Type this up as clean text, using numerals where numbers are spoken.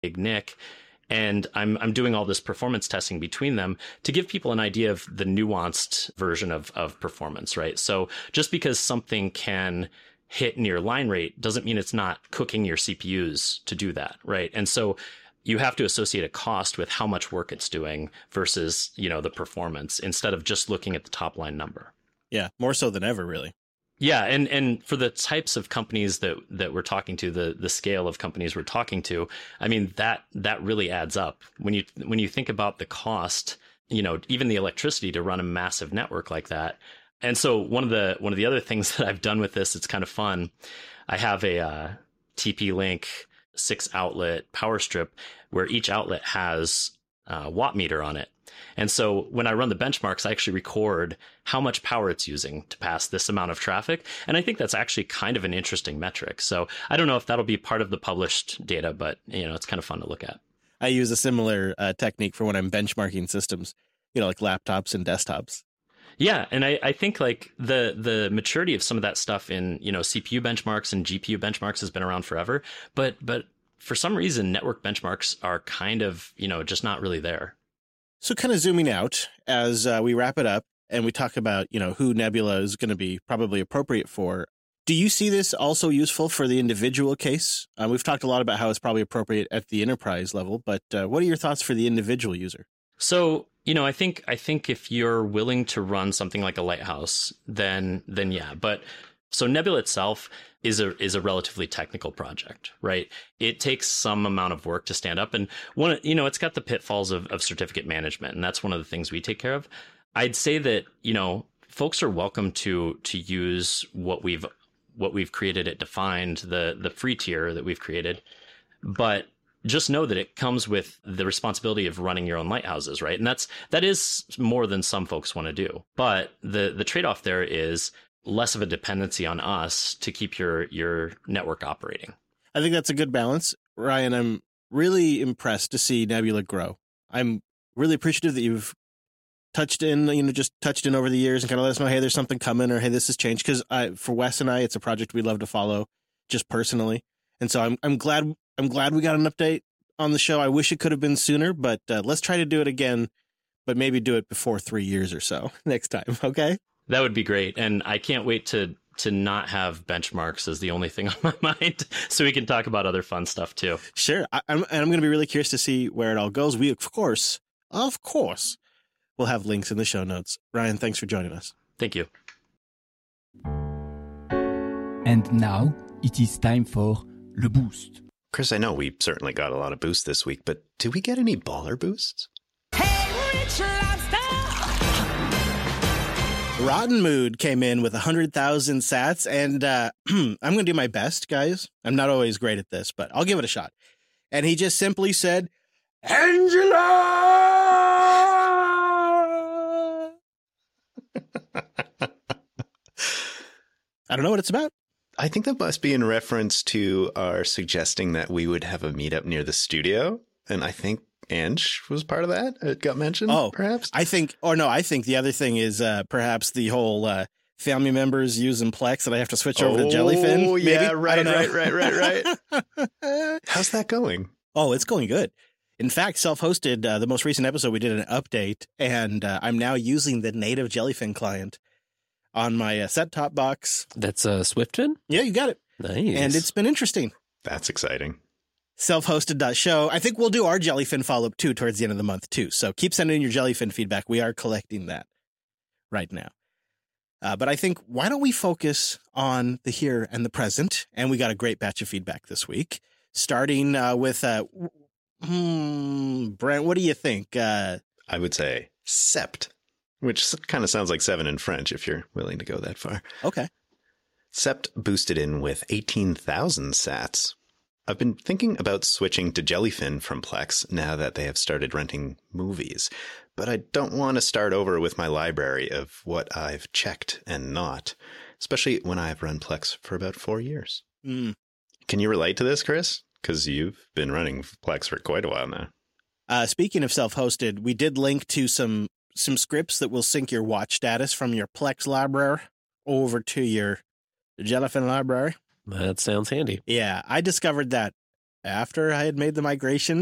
NIC. And I'm doing all this performance testing between them to give people an idea of the nuanced version of performance, right? So just because something can hit near line rate doesn't mean it's not cooking your CPUs to do that, right? And so you have to associate a cost with how much work it's doing versus, the performance instead of just looking at the top line number. Yeah, more so than ever, really. Yeah, and for the types of companies that we're talking to, the scale of companies we're talking to, I mean that really adds up. When you think about the cost, even the electricity to run a massive network like that. And so one of the other things that I've done with this, it's kind of fun. I have a TP-Link 6-outlet power strip where each outlet has a watt meter on it. And so when I run the benchmarks, I actually record how much power it's using to pass this amount of traffic. And I think that's actually kind of an interesting metric. So I don't know if that'll be part of the published data, but it's kind of fun to look at. I use a similar technique for when I'm benchmarking systems, like laptops and desktops. Yeah, and I think like the maturity of some of that stuff in CPU benchmarks and GPU benchmarks has been around forever, but for some reason network benchmarks are kind of just not really there. So kind of zooming out as we wrap it up and we talk about who Nebula is going to be probably appropriate for. Do you see this also useful for the individual case? We've talked a lot about how it's probably appropriate at the enterprise level, but what are your thoughts for the individual user? So, I think if you're willing to run something like a Lighthouse, then yeah. But so Nebula itself is a relatively technical project, right? It takes some amount of work to stand up, and it's got the pitfalls of certificate management, and that's one of the things we take care of. I'd say that folks are welcome to use what we've created at Defined, the free tier that we've created, but just know that it comes with the responsibility of running your own lighthouses, right? And that is more than some folks want to do. But the trade-off there is less of a dependency on us to keep your network operating. I think that's a good balance. Ryan, I'm really impressed to see Nebula grow. I'm really appreciative that you've touched in over the years and kind of let us know, hey, there's something coming, or hey, this has changed. Because for Wes and I, it's a project we love to follow just personally. And so I'm glad we got an update on the show. I wish it could have been sooner, but let's try to do it again, but maybe do it before 3 years or so next time. Okay. That would be great. And I can't wait to not have benchmarks as the only thing on my mind, so we can talk about other fun stuff too. Sure. I'm going to be really curious to see where it all goes. We, of course, we'll have links in the show notes. Ryan, thanks for joining us. Thank you. And now it is time for Le Boost. Chris, I know we certainly got a lot of boosts this week, but did we get any baller boosts? Hey, Rich Lobster! Rotten Mood came in with 100,000 sats, and I'm going to do my best, guys. I'm not always great at this, but I'll give it a shot. And he just simply said, Angela! I don't know what it's about. I think that must be in reference to our suggesting that we would have a meetup near the studio. And I think Ange was part of that. It got mentioned, perhaps. I think the other thing is perhaps the whole family members using Plex that I have to switch over to Jellyfin. Oh, yeah, maybe? right. How's that going? Oh, it's going good. In fact, self-hosted, the most recent episode, we did an update, and I'm now using the native Jellyfin client on my set-top box. That's Swiftfin? Yeah, you got it. Nice. And it's been interesting. That's exciting. Self-hosted.show. I think we'll do our Jellyfin follow-up, too, towards the end of the month, too. So keep sending in your Jellyfin feedback. We are collecting that right now. But I think, why don't we focus on the here and the present? And we got a great batch of feedback this week, starting with Brent, what do you think? I would say sept, which kind of sounds like 7 in French if you're willing to go that far. Okay. Sept boosted in with 18,000 sats. I've been thinking about switching to Jellyfin from Plex now that they have started renting movies, but I don't want to start over with my library of what I've checked and not, especially when I've run Plex for about 4 years. Mm. Can you relate to this, Chris? Because you've been running Plex for quite a while now. Speaking of self-hosted, we did link to some scripts that will sync your watch status from your Plex library over to your Jellyfin library. That sounds handy. Yeah, I discovered that after I had made the migration